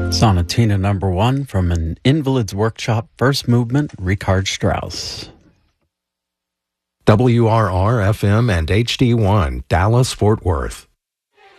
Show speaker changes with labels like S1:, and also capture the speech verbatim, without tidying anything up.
S1: Sonatina number one from an Invalid's Workshop first movement, Richard Strauss.
S2: W R R F M and H D one, Dallas, Fort Worth.